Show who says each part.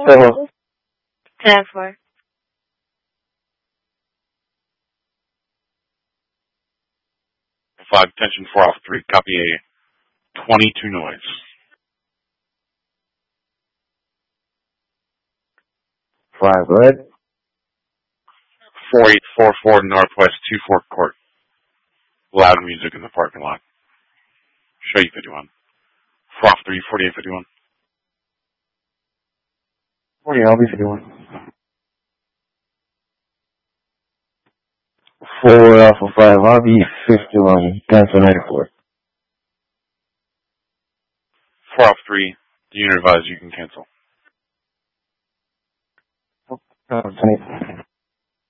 Speaker 1: Hello.
Speaker 2: 10-4.
Speaker 3: 5, attention 4 off 3, copy a 22 noise.
Speaker 1: 5, go ahead.
Speaker 3: 4844 Northwest 24 Court. Loud music in the parking lot. Show you 51. 4 off 3, 4851.
Speaker 1: 40, I'll be 51. 4 Alpha 5, I'll be 51. Cancel 94.
Speaker 3: 4 off 3, the unit advised you can cancel.
Speaker 1: 20.